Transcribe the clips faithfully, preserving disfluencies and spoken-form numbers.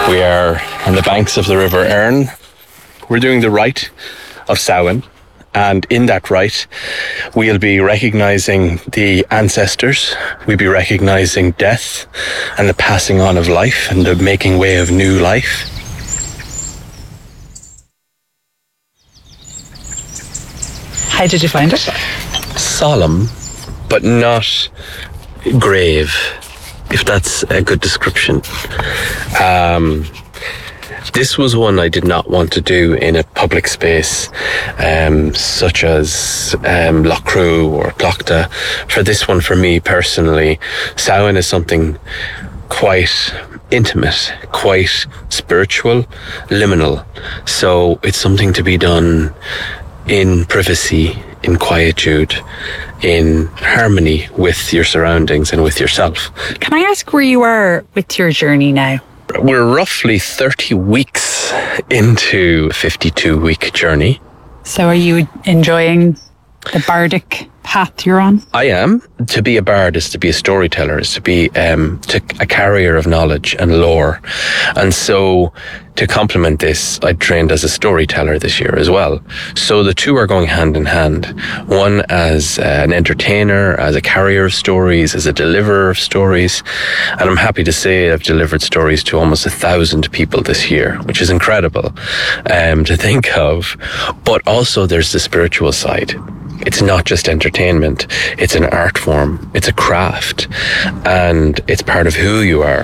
We are on the banks of the River Erne. We're doing the rite of Samhain, and in that rite, we'll be recognising the ancestors, we'll be recognising death and the passing on of life and the making way of new life. How did you find it? Solemn, but not grave, if that's a good description. Um, this was one I did not want to do in a public space, um, such as um, Loughcrew or Clochta. For this one, for me personally, Samhain is something quite intimate, quite spiritual, liminal. So it's something to be done in privacy, in quietude, in harmony with your surroundings and with yourself. Can I ask where you are with your journey now? We're roughly thirty weeks into a fifty-two week journey. So are you enjoying the bardic path you're on? I am. To be a bard is to be a storyteller, is to be um, to a carrier of knowledge and lore. And so to complement this, I trained as a storyteller this year as well. So the two are going hand in hand. One as uh, an entertainer, as a carrier of stories, as a deliverer of stories. And I'm happy to say I've delivered stories to almost a thousand people this year, which is incredible um, to think of. But also there's the spiritual side. It's not just entertainment. It's an art form. It's a craft. And it's part of who you are.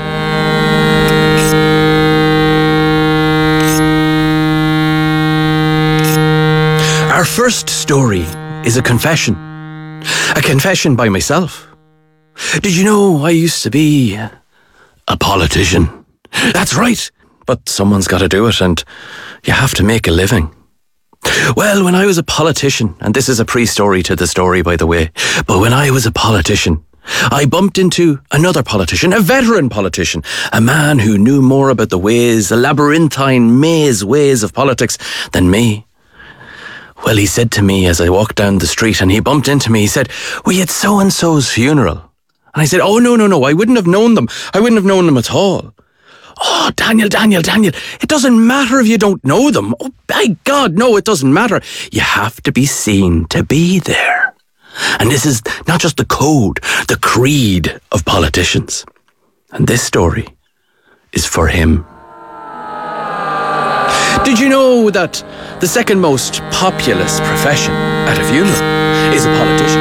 Our first story is a confession. A confession by myself. Did you know I used to be a politician? That's right. But someone's got to do it, and you have to make a living. Well, when I was a politician, and this is a pre-story to the story, by the way, but when I was a politician, I bumped into another politician, a veteran politician, a man who knew more about the ways, the labyrinthine maze ways of politics than me. Well, he said to me as I walked down the street, and he bumped into me, he said, "We had so-and-so's funeral." And I said, "Oh, no, no, no, I wouldn't have known them. I wouldn't have known them at all." "Oh, Daniel, Daniel, Daniel, it doesn't matter if you don't know them. Oh, by God, no, it doesn't matter. You have to be seen to be there." And this is not just the code, the creed of politicians. And this story is for him. Did you know that the second most populous profession at a funeral is a politician?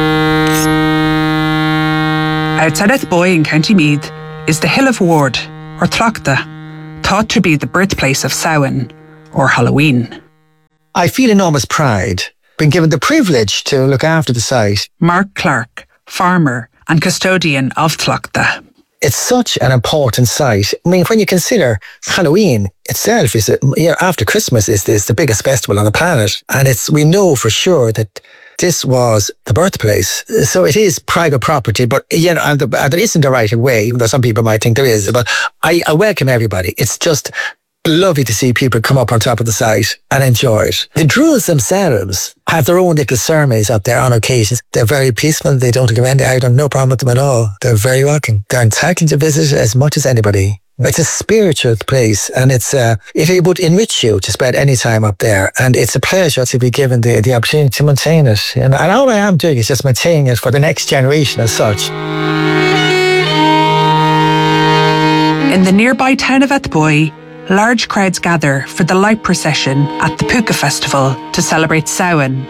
Outside Athboy in County Meath is the Hill of Ward, or Clochta, thought to be the birthplace of Samhain, or Halloween. I feel enormous pride being given the privilege to look after the site. Mark Clark, farmer and custodian of Clochta. It's such an important site. I mean, when you consider Halloween itself, is you know, after Christmas is, is the biggest festival on the planet, and it's we know for sure that this was the birthplace. So it is private property, but you know, and, the, and there isn't a right of way, though some people might think there is. But I, I welcome everybody. It's just lovely to see people come up on top of the site and enjoy it. The Druids themselves have their own little ceremonies up there on occasions. They're very peaceful. They don't give any, I don't no problem with them at all. They're very welcome. They're entitled to visit as much as anybody. It's a spiritual place, and it's uh, it would enrich you to spend any time up there, and it's a pleasure to be given the, the opportunity to maintain it. And, and all I am doing is just maintaining it for the next generation as such. In the nearby town of Athboy, large crowds gather for the light procession at the Puka Festival to celebrate Samhain.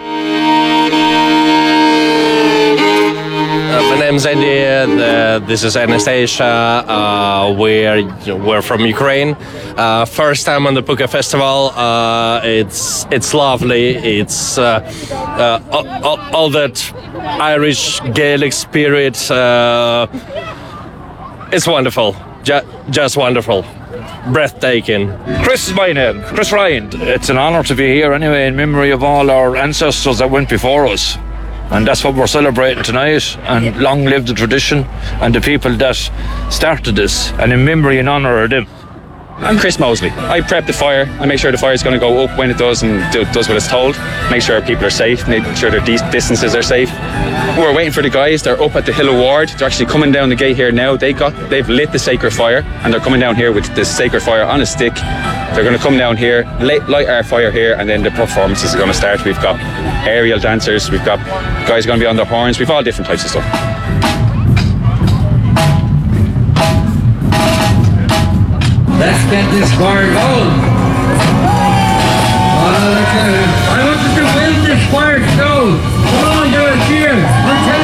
Uh, my name's Andy, and uh, this is Anastasia. Uh, we're, we're from Ukraine. Uh, first time on the Puka Festival. Uh, it's it's lovely. It's uh, uh, all, all, all that Irish Gaelic spirit. Uh, it's wonderful. Just, just wonderful. Breathtaking. Chris is my name, Chris Ryan. It's an honour to be here anyway in memory of all our ancestors that went before us. And that's what we're celebrating tonight. And long live the tradition and the people that started this. And in memory and honour of them. I'm Chris Mosley. I prep the fire. I make sure the fire is going to go up when it does and do, does what it's told. Make sure people are safe. Make sure their de- distances are safe. We're waiting for the guys. They're up at the Hill of Ward. They're actually coming down the gate here now. They got, they've lit the sacred fire and they're coming down here with the sacred fire on a stick. They're going to come down here, light, light our fire here, and then the performances are going to start. We've got aerial dancers. We've got guys going to be on their horns. We've all different types of stuff. Let's get this fire going. I want you to win this fire to go. Come on, do it here.